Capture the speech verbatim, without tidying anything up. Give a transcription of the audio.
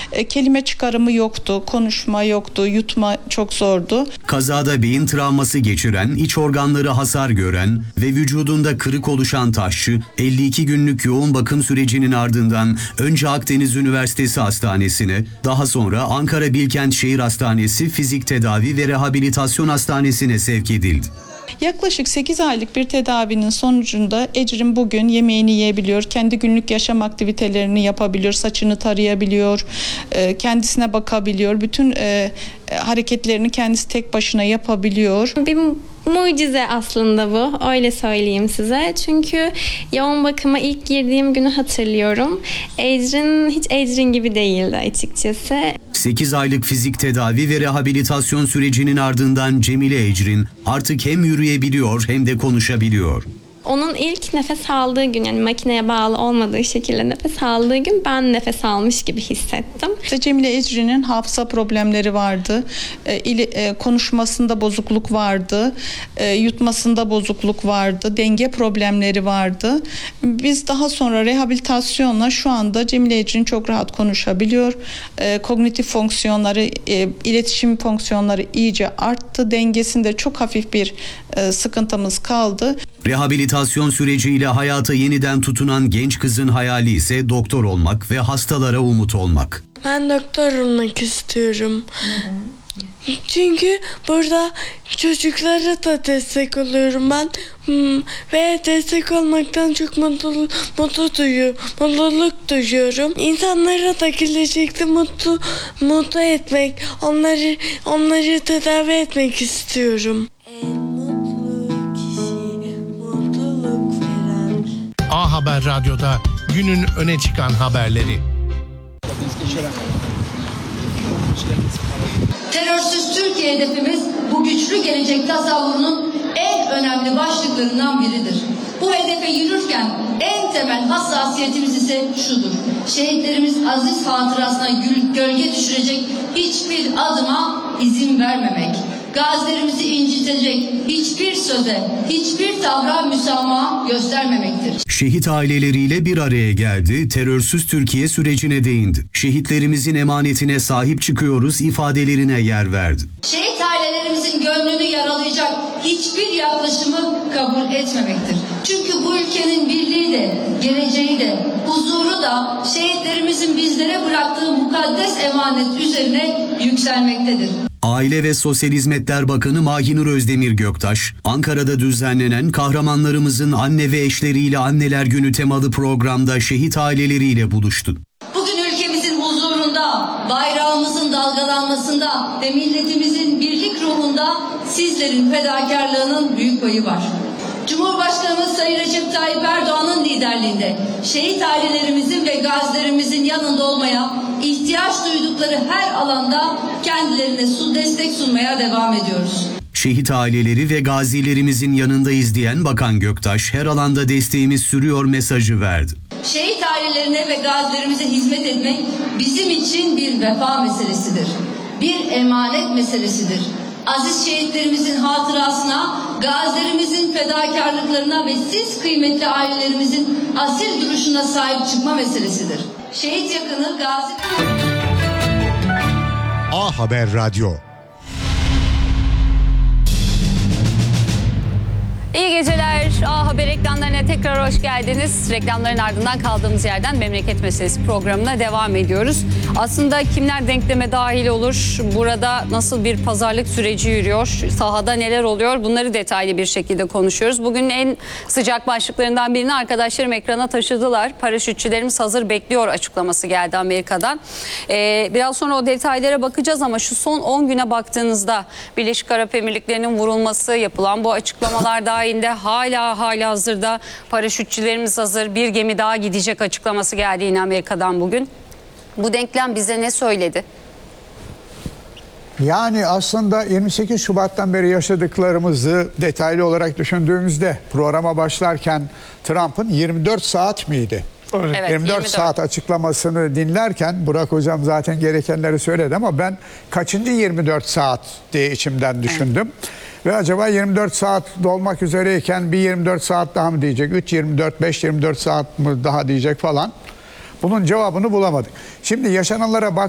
E, kelime çıkarımı yoktu, konuşma yoktu, yutma çok zordu. Kazada beyin travması geçiren, iç organları hasar gören ve vücudunda kırık oluşan Taşçı, elli iki günlük yoğun bakım sürecinin ardından önce Akdeniz Üniversitesi Hastanesi'ne, daha sonra Ankara Bilkent Şehir Hastanesi Fizik Tedavi ve Rehabilitasyon Hastanesi'ne sevk edildi. Yaklaşık sekiz aylık bir tedavinin sonucunda Ecrin bugün yemeğini yiyebiliyor, kendi günlük yaşam aktivitelerini yapabiliyor, saçını tarayabiliyor, kendisine bakabiliyor, bütün hareketlerini kendisi tek başına yapabiliyor. Bir mucize aslında bu, öyle söyleyeyim size. Çünkü yoğun bakıma ilk girdiğim günü hatırlıyorum. Ecrin hiç Ecrin gibi değildi açıkçası. sekiz aylık fizik tedavi ve rehabilitasyon sürecinin ardından Cemile Ecrin artık hem yürüyebiliyor hem de konuşabiliyor. Onun ilk nefes aldığı gün, yani makineye bağlı olmadığı şekilde nefes aldığı gün ben nefes almış gibi hissettim. Cemile Ecrin'in hafıza problemleri vardı, e, ili, e, konuşmasında bozukluk vardı, e, yutmasında bozukluk vardı, denge problemleri vardı. Biz daha sonra rehabilitasyonla şu anda Cemile Ecrin çok rahat konuşabiliyor. E, kognitif fonksiyonları, e, iletişim fonksiyonları iyice arttı. Dengesinde çok hafif bir e, sıkıntımız kaldı. Rehabilitasyon süreciyle hayata yeniden tutunan genç kızın hayali ise doktor olmak ve hastalara umut olmak. Ben doktor olmak istiyorum. Hı-hı. Çünkü burada çocuklara da destek oluyorum ben. Hmm, ve destek olmaktan çok mutlu, mutlu duyuyorum, mutluluk duyuyorum. İnsanlara da gelecekte mutlu, mutlu etmek, onları onları tedavi etmek istiyorum. A Haber Radyo'da günün öne çıkan haberleri. Terörsüz Türkiye hedefimiz bu güçlü gelecek tasavvurunun en önemli başlıklarından biridir. Bu hedefe yürürken en temel hassasiyetimiz ise şudur: şehitlerimiz aziz hatırasına gölge düşürecek hiçbir adıma izin vermemek. Gazilerimizi incitecek hiçbir söze, hiçbir tavra müsamaha göstermemektir. Şehit aileleriyle bir araya geldi, terörsüz Türkiye sürecine değindi. Şehitlerimizin emanetine sahip çıkıyoruz ifadelerine yer verdi. Şehit ailelerimizin gönlünü yaralayacak hiçbir yaklaşımı kabul etmemektir. Çünkü bu ülkenin birliği de, geleceği de, huzuru da şehitlerimizin bizlere bıraktığı mukaddes emanet üzerine yükselmektedir. Aile ve Sosyal Hizmetler Bakanı Mahinur Özdemir Göktaş, Ankara'da düzenlenen kahramanlarımızın anne ve eşleriyle Anneler Günü temalı programda şehit aileleriyle buluştu. Bugün ülkemizin huzurunda, bayrağımızın dalgalanmasında ve milletimizin birlik ruhunda sizlerin fedakarlığının büyük payı var. Cumhurbaşkanımız Sayın Recep Tayyip Erdoğan'ın liderliğinde şehit ailelerimizin ve gazilerimizin yanında olmaya, ihtiyaç duydukları her alanda kendilerine su destek sunmaya devam ediyoruz. Şehit aileleri ve gazilerimizin yanındayız diyen Bakan Göktaş, her alanda desteğimiz sürüyor mesajı verdi. Şehit ailelerine ve gazilerimize hizmet etmek bizim için bir vefa meselesidir. Bir emanet meselesidir. Aziz şehitlerimizin hatırasına, gazilerimizin fedakarlıklarına ve siz kıymetli ailelerimizin asil duruşuna sahip çıkma meselesidir. Şehit yakını, gazi... A Haber Radyo. İyi geceler. A Haber ekranlarına tekrar hoş geldiniz. Reklamların ardından kaldığımız yerden Memleket Meselesi programına devam ediyoruz. Aslında kimler denkleme dahil olur? Burada nasıl bir pazarlık süreci yürüyor? Sahada neler oluyor? Bunları detaylı bir şekilde konuşuyoruz. Bugün en sıcak başlıklarından birini arkadaşlarım ekrana taşıdılar. Paraşütçülerimiz hazır bekliyor açıklaması geldi Amerika'dan. Ee, biraz sonra o detaylara bakacağız ama şu son on güne baktığınızda Birleşik Arap Emirlikleri'nin vurulması, yapılan bu açıklamalar dahilinde hala hala hazırda paraşütçülerimiz hazır, bir gemi daha gidecek açıklaması geldi yine Amerika'dan bugün. Bu denklem bize ne söyledi? Yani aslında yirmi sekiz Şubat'tan beri yaşadıklarımızı detaylı olarak düşündüğümüzde programa başlarken Trump'ın yirmi dört saat miydi? Evet, yirmi dört, yirmi dört saat açıklamasını dinlerken Burak Hocam zaten gerekenleri söyledi ama ben kaçıncı yirmi dört saat diye içimden düşündüm. Evet. Ve acaba yirmi dört saat dolmak üzereyken bir yirmi dört saat daha mı diyecek? üç yirmi dört, beş yirmi dört saat mi daha diyecek falan. Bunun cevabını bulamadık. Şimdi yaşananlara bak.